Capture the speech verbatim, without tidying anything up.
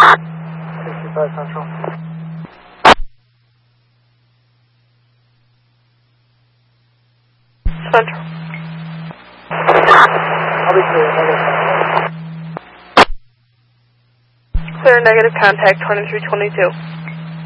sixty-five Central. Central. I'll be clear, negative contact. Clear negative contact, twenty-three twenty-two.